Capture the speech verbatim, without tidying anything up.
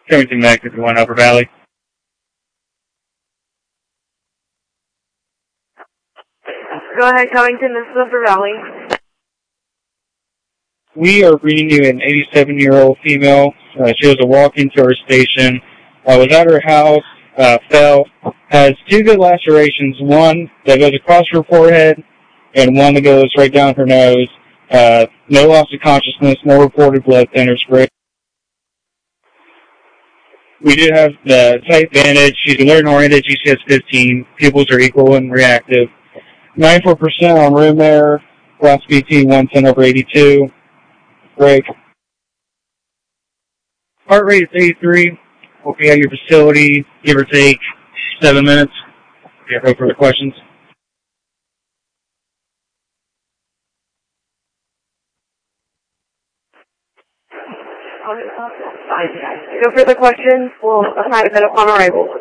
Covington Mac fifty-one Upper Valley. Go ahead, Covington. This is Upper Valley. We are bringing you an eighty-seven-year-old female. Uh, she was a walk into our station, uh, was at her house, uh, fell, has two good lacerations, one that goes across her forehead and one that goes right down her nose. Uh, no loss of consciousness, no reported blood thinners. We do have the tight bandage. She's alert-oriented, G C S fifteen. Pupils are equal and reactive. ninety-four percent on room air, last B T one ten over eighty-two. Break. Heart rate is eighty-three. We'll be at your facility, give or take seven minutes. If you have no further questions. No further questions. We'll assign a bed upon arrival.